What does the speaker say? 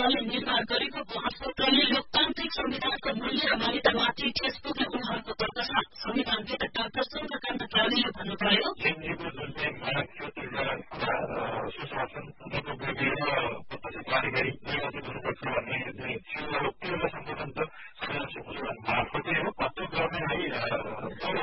दलले निर्माण गरेको बहसको क्रमले लोकतान्त्रिक संविधानको मूल्य र मान्यतामाथि ठेस पुग्ने उहाँहरूको तर्क छ। संविधानविद डाक्टर चन्द्रकान्त क्यालीले भन्नुभयो, सुशासन कार्यकारी निर्वाचित हुनुपर्छ भन्ने जुन थियो त्यो सम्बोधन त मार्फतै हो। कस्तो गर्ने